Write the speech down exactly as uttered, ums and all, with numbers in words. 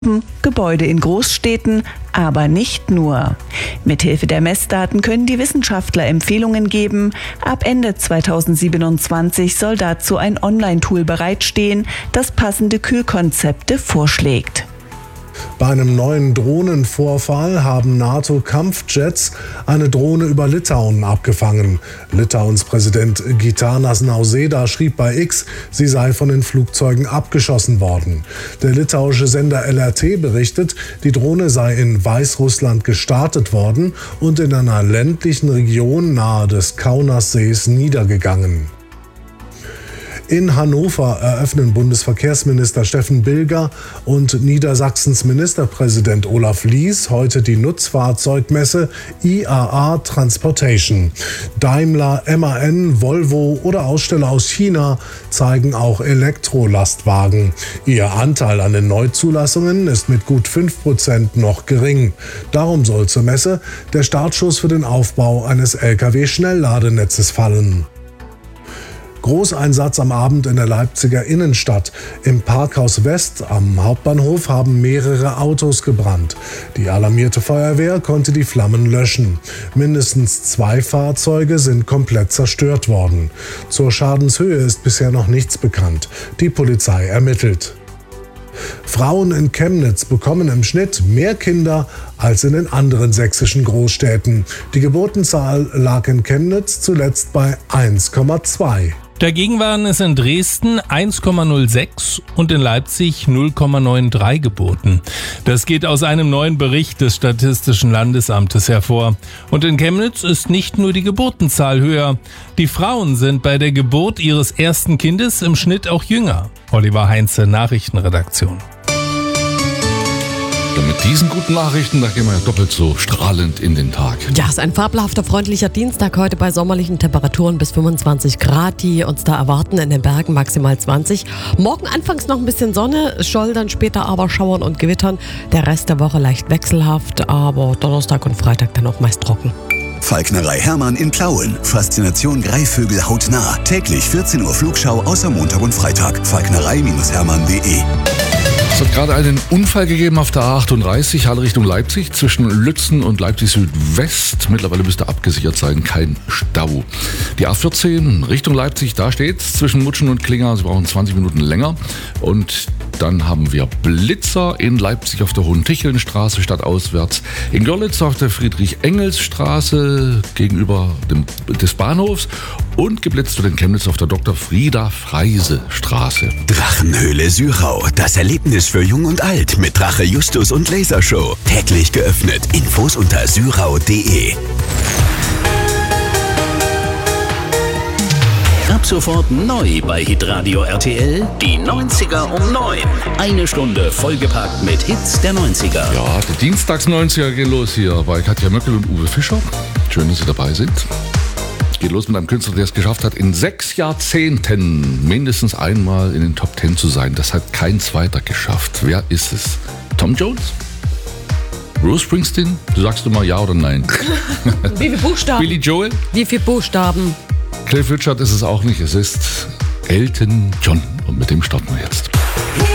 Gebäude in Großstädten, aber nicht nur. Mithilfe der Messdaten können die Wissenschaftler Empfehlungen geben. Ab Ende zweitausendsiebenundzwanzig soll dazu ein Online-Tool bereitstehen, das passende Kühlkonzepte vorschlägt. Bei einem neuen Drohnenvorfall haben NATO-Kampfjets eine Drohne über Litauen abgefangen. Litauens Präsident Gitanas Nausėda schrieb bei X, sie sei von den Flugzeugen abgeschossen worden. Der litauische Sender L R T berichtet, die Drohne sei in Weißrussland gestartet worden und in einer ländlichen Region nahe des Kaunassees niedergegangen. In Hannover eröffnen Bundesverkehrsminister Steffen Bilger und Niedersachsens Ministerpräsident Olaf Lies heute die Nutzfahrzeugmesse I A A Transportation. Daimler, M A N, Volvo oder Aussteller aus China zeigen auch Elektrolastwagen. Ihr Anteil an den Neuzulassungen ist mit gut fünf Prozent noch gering. Darum soll zur Messe der Startschuss für den Aufbau eines L K W-Schnellladenetzes fallen. Großeinsatz am Abend in der Leipziger Innenstadt. Im Parkhaus West am Hauptbahnhof haben mehrere Autos gebrannt. Die alarmierte Feuerwehr konnte die Flammen löschen. Mindestens zwei Fahrzeuge sind komplett zerstört worden. Zur Schadenshöhe ist bisher noch nichts bekannt. Die Polizei ermittelt. Frauen in Chemnitz bekommen im Schnitt mehr Kinder als in den anderen sächsischen Großstädten. Die Geburtenzahl lag in Chemnitz zuletzt bei eins Komma zwei. Dagegen waren es in Dresden eins Komma null sechs und in Leipzig null Komma dreiundneunzig Geburten. Das geht aus einem neuen Bericht des Statistischen Landesamtes hervor. Und in Chemnitz ist nicht nur die Geburtenzahl höher. Die Frauen sind bei der Geburt ihres ersten Kindes im Schnitt auch jünger. Oliver Heinze, Nachrichtenredaktion. Und mit diesen guten Nachrichten, da gehen wir ja doppelt so strahlend in den Tag. Ja, es ist ein fabelhafter, freundlicher Dienstag heute bei sommerlichen Temperaturen bis fünfundzwanzig Grad, die uns da erwarten, in den Bergen maximal zwanzig. Morgen anfangs noch ein bisschen Sonne, soll dann später aber Schauern und Gewittern. Der Rest der Woche leicht wechselhaft, aber Donnerstag und Freitag dann auch meist trocken. Falknerei Hermann in Plauen. Faszination Greifvögel hautnah. Täglich vierzehn Uhr Flugschau außer Montag und Freitag. Falknerei Hermann punkt de. Es hat gerade einen Unfall gegeben auf der A achtunddreißig, Halle Richtung Leipzig, zwischen Lützen und Leipzig Südwest. Mittlerweile müsste abgesichert sein, kein Stau. Die A vierzehn Richtung Leipzig, da steht's, zwischen Mutschen und Klinger. Sie brauchen zwanzig Minuten länger. Und dann haben wir Blitzer in Leipzig auf der Hohentichelnstraße stadtauswärts. In Görlitz auf der Friedrich-Engels-Straße gegenüber dem, des Bahnhofs. Und geblitzt wird in Chemnitz auf der Doktor Frieda Freise-Straße. Drachenhöhle Sürau. Das Erlebnis für Jung und Alt mit Drache Justus und Lasershow. Täglich geöffnet. Infos unter sürau punkt de. Ab sofort neu bei Hitradio R T L, die neunziger um neun. Eine Stunde vollgepackt mit Hits der neunziger. Ja, die Dienstags-neunziger gehen los hier bei Katja Möckel und Uwe Fischer. Schön, dass Sie dabei sind. Geht los mit einem Künstler, der es geschafft hat, in sechs Jahrzehnten mindestens einmal in den Top Ten zu sein. Das hat kein zweiter geschafft. Wer ist es? Tom Jones? Bruce Springsteen? Du sagst immer ja oder nein. Wie viele Buchstaben? Billy Joel? Wie viele Buchstaben? Cliff Richard ist es auch nicht. Es ist Elton John. Und mit dem starten wir jetzt.